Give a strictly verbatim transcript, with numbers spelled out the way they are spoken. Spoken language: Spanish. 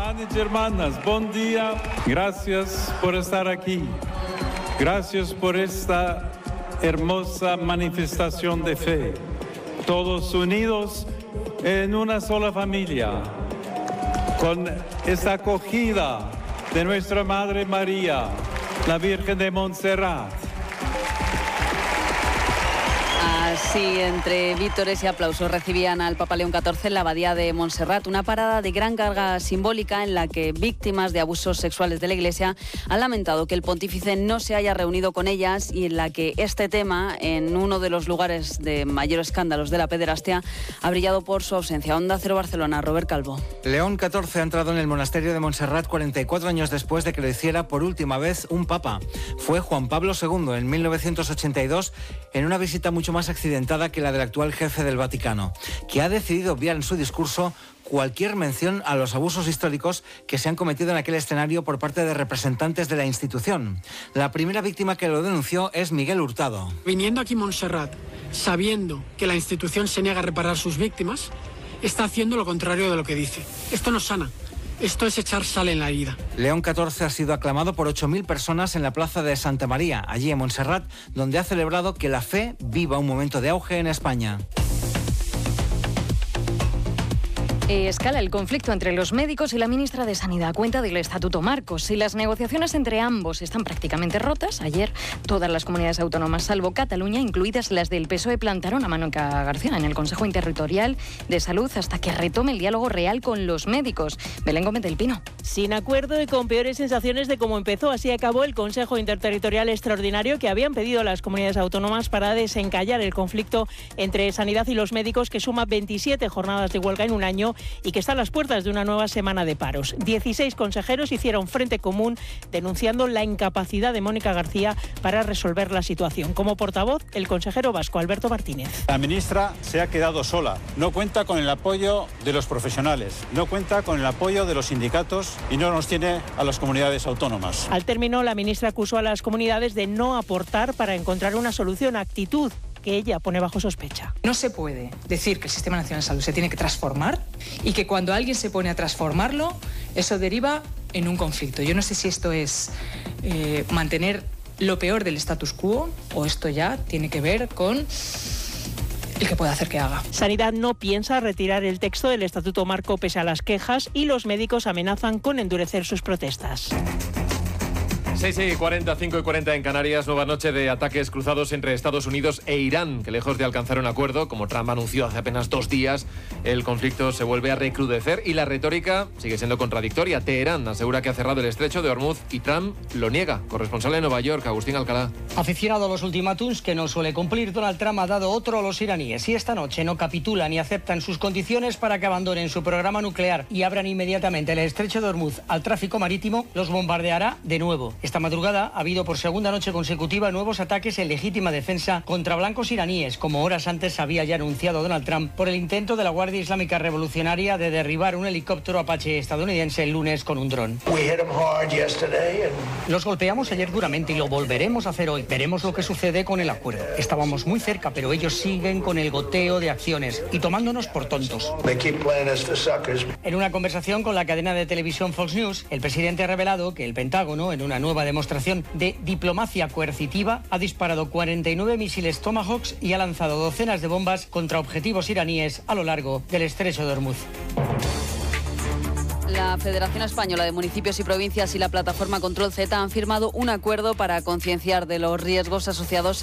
Hermanos y hermanas, buen día. Gracias por estar aquí. Gracias por esta hermosa manifestación de fe. Todos unidos en una sola familia, con esta acogida de nuestra Madre María, la Virgen de Montserrat. Así, entre vítores y aplausos, recibían al Papa León catorce en la Abadía de Montserrat, una parada de gran carga simbólica en la que víctimas de abusos sexuales de la Iglesia han lamentado que el pontífice no se haya reunido con ellas y en la que este tema, en uno de los lugares de mayor escándalos de la pederastia, ha brillado por su ausencia. Onda Cero Barcelona, Robert Calvo. León catorce ha entrado en el monasterio de Montserrat cuarenta y cuatro años después de que lo hiciera por última vez un papa. Fue Juan Pablo segundo en mil novecientos ochenta y dos, en una visita mucho más accidentada que la del actual jefe del Vaticano, que ha decidido obviar en su discurso cualquier mención a los abusos históricos que se han cometido en aquel escenario por parte de representantes de la institución. La primera víctima que lo denunció es Miguel Hurtado. Viniendo aquí a Montserrat, sabiendo que la institución se niega a reparar sus víctimas, está haciendo lo contrario de lo que dice. Esto no sana. Esto es echar sal en la herida. León catorce ha sido aclamado por ocho mil personas en la plaza de Santa María, allí en Montserrat, donde ha celebrado que la fe viva un momento de auge en España. Escala el conflicto entre los médicos y la ministra de Sanidad a cuenta del Estatuto Marcos. Y las negociaciones entre ambos están prácticamente rotas. Ayer todas las comunidades autónomas, salvo Cataluña, incluidas las del P S O E, plantaron a Mónica García en el Consejo Interterritorial de Salud hasta que retome el diálogo real con los médicos. Belén Gómez del Pino. Sin acuerdo y con peores sensaciones de cómo empezó, así acabó el Consejo Interterritorial Extraordinario que habían pedido a las comunidades autónomas para desencallar el conflicto entre Sanidad y los médicos, que suma veintisiete jornadas de huelga en un año y que está a las puertas de una nueva semana de paros. dieciséis consejeros hicieron frente común denunciando la incapacidad de Mónica García para resolver la situación. Como portavoz, el consejero vasco Alberto Martínez. La ministra se ha quedado sola. No cuenta con el apoyo de los profesionales, no cuenta con el apoyo de los sindicatos y no nos tiene a las comunidades autónomas. Al término, la ministra acusó a las comunidades de no aportar para encontrar una solución, actitud que ella pone bajo sospecha. No se puede decir que el Sistema Nacional de Salud se tiene que transformar y que cuando alguien se pone a transformarlo, eso deriva en un conflicto. Yo no sé si esto es eh, mantener lo peor del status quo o esto ya tiene que ver con el que puede hacer que haga. Sanidad no piensa retirar el texto del Estatuto Marco pese a las quejas y los médicos amenazan con endurecer sus protestas. seis y cuarenta, cinco y cuarenta en Canarias, nueva noche de ataques cruzados entre Estados Unidos e Irán, que lejos de alcanzar un acuerdo, como Trump anunció hace apenas dos días, el conflicto se vuelve a recrudecer y la retórica sigue siendo contradictoria. Teherán asegura que ha cerrado el estrecho de Hormuz y Trump lo niega. Corresponsal en Nueva York, Agustín Alcalá. Aficionado a los ultimátums que no suele cumplir, Donald Trump ha dado otro a los iraníes y esta noche no capitulan ni aceptan sus condiciones para que abandonen su programa nuclear y abran inmediatamente el estrecho de Hormuz al tráfico marítimo, los bombardeará de nuevo. Esta madrugada ha habido por segunda noche consecutiva nuevos ataques en legítima defensa contra blancos iraníes, como horas antes había ya anunciado Donald Trump por el intento de la Guardia Islámica Revolucionaria de derribar un helicóptero Apache estadounidense el lunes con un dron. Los golpeamos ayer duramente y lo volveremos a hacer hoy. Veremos lo que sucede con el acuerdo. Estábamos muy cerca, pero ellos siguen con el goteo de acciones y tomándonos por tontos. En una conversación con la cadena de televisión Fox News, el presidente ha revelado que el Pentágono, en una nueva demostración de diplomacia coercitiva, ha disparado cuarenta y nueve misiles Tomahawks y ha lanzado docenas de bombas contra objetivos iraníes a lo largo del estrecho de Hormuz. La Federación Española de Municipios y Provincias y la plataforma Control Z han firmado un acuerdo para concienciar de los riesgos asociados